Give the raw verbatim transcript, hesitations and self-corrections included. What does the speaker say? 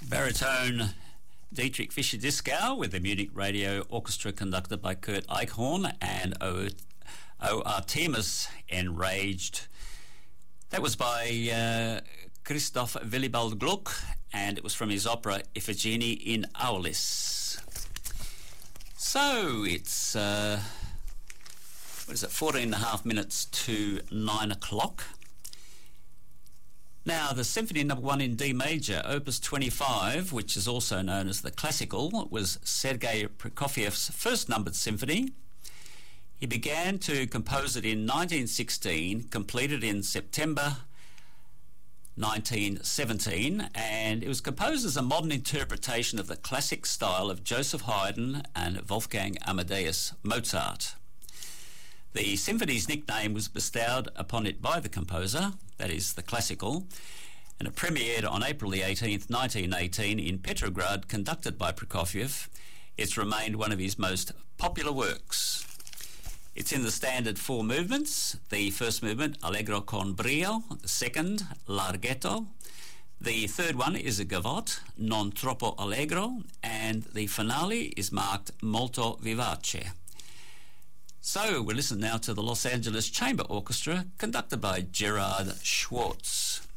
Baritone Dietrich Fischer-Dieskau with the Munich Radio Orchestra conducted by Kurt Eichhorn and O. o Artemis Enraged. That was by uh, Christoph Willibald Gluck, and it was from his opera Iphigenie in Aulis. So it's, uh, what is it, fourteen and a half minutes to nine o'clock. Now, the Symphony Number One in D Major, Opus twenty-five, which is also known as the Classical, was Sergei Prokofiev's first numbered symphony. He began to compose it in nineteen sixteen, completed in September nineteen seventeen, and it was composed as a modern interpretation of the classic style of Joseph Haydn and Wolfgang Amadeus Mozart. The symphony's nickname was bestowed upon it by the composer, that is, the Classical, and it premiered on April the eighteenth, nineteen eighteen in Petrograd, conducted by Prokofiev. It's remained one of his most popular works. It's in the standard four movements. The first movement, Allegro con brio. The second, Larghetto. The third one is a gavotte, non troppo allegro. And the finale is marked molto vivace. So we'll listen now to the Los Angeles Chamber Orchestra, conducted by Gerard Schwartz.